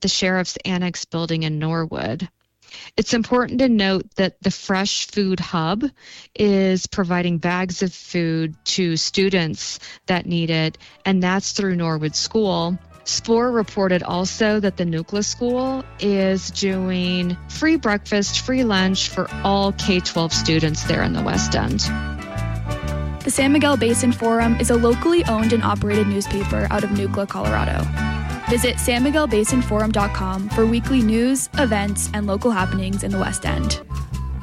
the Sheriff's Annex building in Norwood. It's important to note that the Fresh Food Hub is providing bags of food to students that need it, and that's through Norwood School. SPOR reported also that the Nucleus School is doing free breakfast, free lunch for all K-12 students there in the West End. The San Miguel Basin Forum is a locally owned and operated newspaper out of Nucla, Colorado. Visit sanmiguelbasinforum.com for weekly news, events, and local happenings in the West End.